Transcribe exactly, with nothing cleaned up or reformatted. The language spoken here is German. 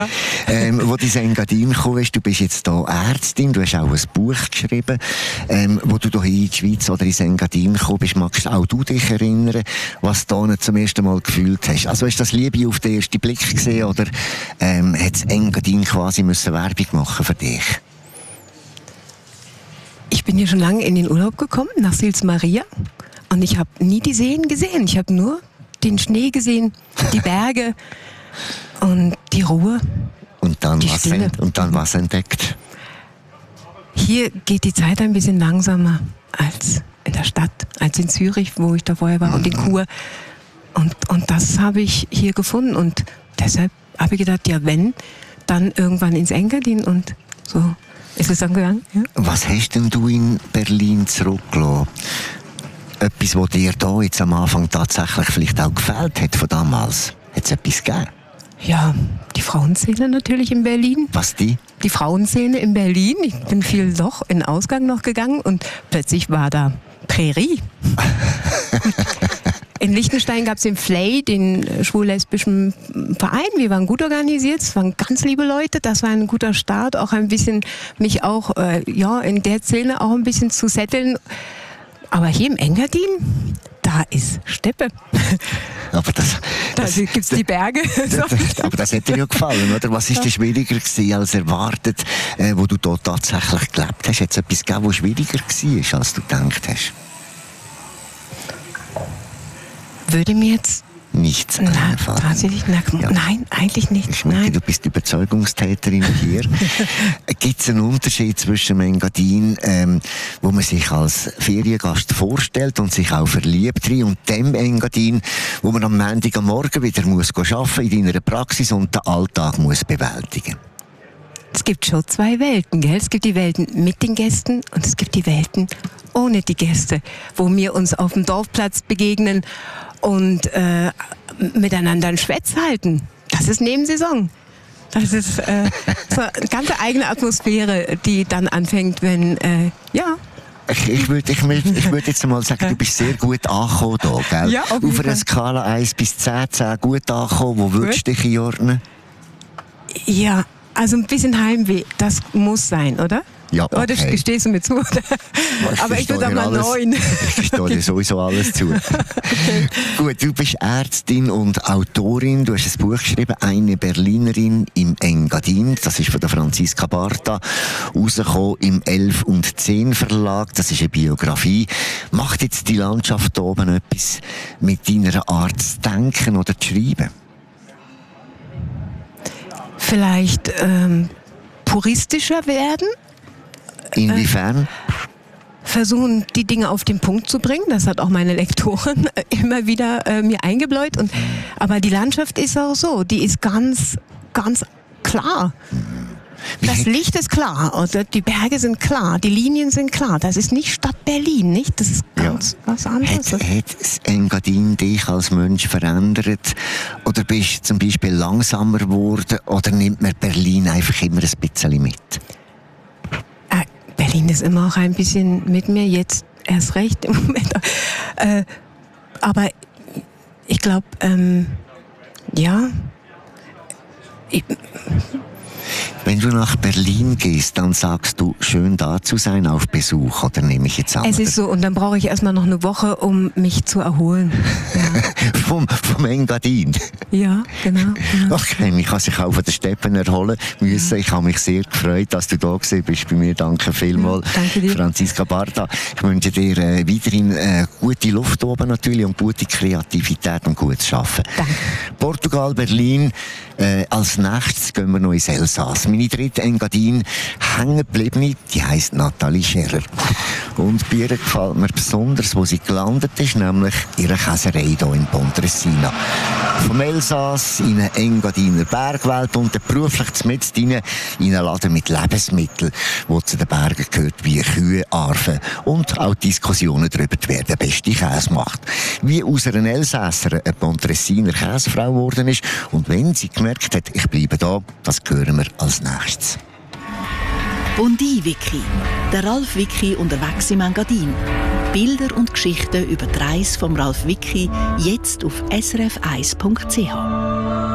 ähm, wo du in Engadin gekommen bist, du bist jetzt hier Ärztin, du hast auch ein Buch geschrieben, ähm, wo du hier in die Schweiz oder in Engadin gekommen bist. Magst auch du dich erinnern, was du hier zum ersten Mal gefühlt hast? Also hast du das Liebe auf den ersten Blick gesehen oder ähm, hat Engadin quasi müssen Werbung machen für dich? Ich bin hier schon lange in den Urlaub gekommen, nach Sils Maria. Und ich habe nie die Seen gesehen. Ich habe nur den Schnee gesehen, die Berge und die Ruhe. Und dann, die was, Stille. ent- und dann was entdeckt? Hier geht die Zeit ein bisschen langsamer als in der Stadt, als in Zürich, wo ich da vorher war, mhm. und in Chur. Und, und das habe ich hier gefunden. Und deshalb habe ich gedacht, ja wenn, dann irgendwann ins Engadin und so. Ist es dann gegangen? Ja. Was hast denn du in Berlin zurückgelassen? Etwas, was dir da jetzt am Anfang tatsächlich vielleicht auch gefällt hat von damals? Hat es etwas gegeben? Ja, die Frauenszene natürlich in Berlin. Was die? Die Frauenszene in Berlin. Ich bin viel doch in den Ausgang noch gegangen und plötzlich war da Prärie. In Liechtenstein gab es den Flay, den schwul-lesbischen Verein. Wir waren gut organisiert, es waren ganz liebe Leute. Das war ein guter Start, auch ein bisschen mich auch äh, ja in der Szene auch ein bisschen zu setteln. Aber hier im Engadin, da ist Steppe. Aber das, da gibt es die Berge. Das, aber das hat dir ja gefallen, oder? Was ist dir schwieriger gewesen als erwartet, äh, wo du dort tatsächlich gelebt hast? Hat es etwas gegeben, was schwieriger war, als du gedacht hast? Würde mir jetzt nichts Na, einfallen. Tatsächlich, na, Ja. Nein, eigentlich nicht. Ich merke, Nein. du bist Überzeugungstäterin hier. Gibt es einen Unterschied zwischen dem Engadin, ähm, wo man sich als Feriengast vorstellt und sich auch verliebt drin, und dem Engadin, wo man am Montag am Morgen wieder muss arbeiten in deiner Praxis und den Alltag muss bewältigen? Es gibt schon zwei Welten, gell? Es gibt die Welten mit den Gästen und es gibt die Welten ohne die Gäste, wo wir uns auf dem Dorfplatz begegnen und äh, miteinander einen Schwätz halten. Das ist Nebensaison. Das ist äh, so eine ganz eigene Atmosphäre, die dann anfängt, wenn, äh, ja. Ich, ich würde ich würd, ich würd jetzt mal sagen, du bist sehr gut angekommen hier, gell? Ja, auf jeden auf einer Fall. Skala eins bis zehn, zehn gut angekommen. Wo würdest du dich einordnen? Ja, also ein bisschen Heimweh, das muss sein, oder? Ja, okay. Oder gestehst du mir zu? Aber ich würde auch mal neun. Ich verstehe dir sowieso alles zu. Okay. Gut, du bist Ärztin und Autorin. Du hast ein Buch geschrieben, «Eine Berlinerin im Engadin». Das ist von der Franziska Barta. Rausgekommen im elf und zehn Verlag. Das ist eine Biografie. Macht jetzt die Landschaft hier oben etwas mit deiner Art zu denken oder zu schreiben? Vielleicht ähm, puristischer werden? Inwiefern? Versuchen, die Dinge auf den Punkt zu bringen. Das hat auch meine Lektorin immer wieder äh, mir eingebläut. Und, aber die Landschaft ist auch so. Die ist ganz, ganz klar. Das Licht ist klar, oder die Berge sind klar, die Linien sind klar. Das ist nicht Stadt Berlin, nicht? Das ist ganz ja. was anderes. Hat, hat das Engadin dich als Mensch verändert? Oder bist du zum Beispiel langsamer geworden? Oder nimmt man Berlin einfach immer ein bisschen mit? Äh, Berlin ist immer auch ein bisschen mit mir, jetzt erst recht im Moment. Äh, aber ich glaube, ähm, ja, ich, wenn du nach Berlin gehst, dann sagst du, schön da zu sein auf Besuch, oder nehme ich jetzt an? Es ist so, und dann brauche ich erstmal noch eine Woche, um mich zu erholen. Ja. vom, vom Engadin? Ja, genau. Ja. Okay, ich kann sich auch von den Steppen erholen müssen. Ich habe mich sehr gefreut, dass du da gewesen bist bei mir. Danke vielmals, ja, danke dir. Franziska Barta. Ich wünsche dir äh, weiterhin äh, gute Luft oben natürlich und gute Kreativität und gutes Arbeiten. Danke. Portugal, Berlin. Äh, als nächstes gehen wir noch ins Elsass. Meine dritte Engadin hängen geblieben, die heisst Nathalie Scherer. Und bei ihr gefällt mir besonders, wo sie gelandet ist, nämlich ihre Käserei hier in Pontresina. Vom Elsass in eine Engadiner Bergwelt und dann beruflich mit in einen Laden mit Lebensmitteln, wo zu den Bergen gehört wie Kühe, Arfen und auch Diskussionen darüber, wer den besten Käse macht. Wie aus einer Elsässer eine Pontresiner Käsefrau geworden ist und wenn sie gemerkt hat, ich bleibe da, das hören wir als nächstes. Bondi-Wiki. Der Ralf Wiki unterwegs im Engadin. Bilder und Geschichten über die Reise vom Ralf Wiki jetzt auf s r f eins punkt c h.